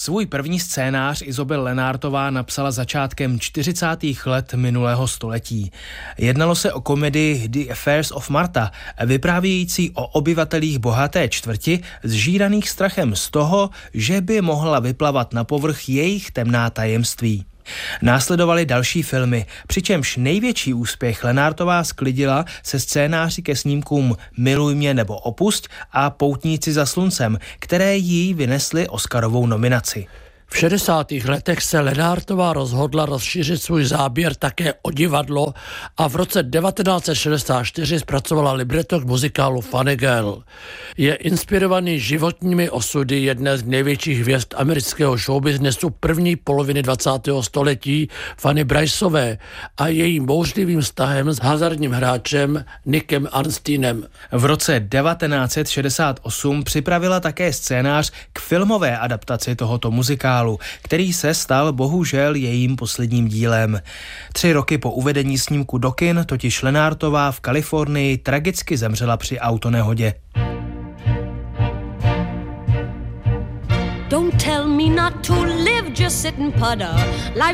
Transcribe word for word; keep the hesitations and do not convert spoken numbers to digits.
Svůj první scénář Isobel Lenartová napsala začátkem čtyřicátých let minulého století. Jednalo se o komedii The Affairs of Martha, vyprávějící o obyvatelích bohaté čtvrti zžíraných strachem z toho, že by mohla vyplavat na povrch jejich temná tajemství. Následovaly další filmy, přičemž největší úspěch Lenartová sklidila se scénáři ke snímkům Miluj mě nebo opusť a Poutníci za sluncem, které jí vynesly Oscarovou nominaci. V šedesátých letech se Lenartová rozhodla rozšířit svůj záběr také o divadlo a v roce devatenáct set šedesát čtyři zpracovala libreto k muzikálu Funny Girl. Je inspirovaný životními osudy jedné z největších hvězd amerického showbiznesu první poloviny dvacátého století Fanny Briceové a jejím bouřlivým vztahem s hazardním hráčem Nickem Arnsteinem. V roce devatenáct set šedesát osm připravila také scénář k filmové adaptaci tohoto muzikálu, který se stal bohužel jejím posledním dílem. Tři roky po uvedení snímku do kin totiž Lenartová v Kalifornii tragicky zemřela při autonehodě. Don't tell me not to live, just sit and putter. Life's